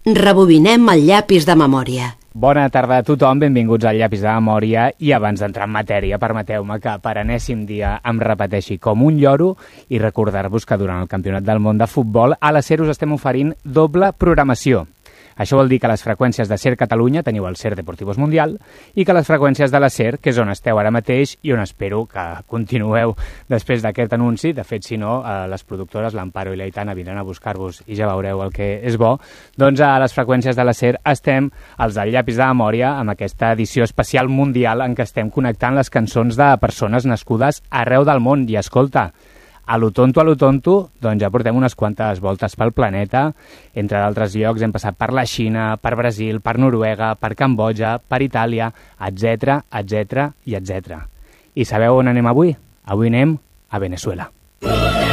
Rebobinem el llapis de memòria. Bona tarda a tothom, benvinguts al llapis de memòria i abans d'entrar en matèria, permeteu-me que per enèsim dia em repeteixi com un lloro i recordar-vos que durant el Campionat del Món de Futbol a la SER us estem oferint doble programació. Això vol dir que a les freqüències de SER Catalunya teniu el SER Deportivos Mundial i que a les freqüències de la SER, que és on esteu ara mateix i on espero que continueu després d'aquest anunci, de fet, si no, les productores, l'Amparo i l'Aitana, vindran a buscar-vos i ja veureu el que és bo, doncs a les freqüències de la SER estem, els del llapis de memòria, amb aquesta edició especial mundial en què estem connectant les cançons de persones nascudes arreu del món. I escolta, a lo tonto, doncs ja portem unes quantes voltes pel planeta. Entre d'altres llocs hem passat per la Xina, per Brasil, per Noruega, per Cambodja, per Itàlia, etc. I sabeu on anem avui? Avui anem a Venezuela.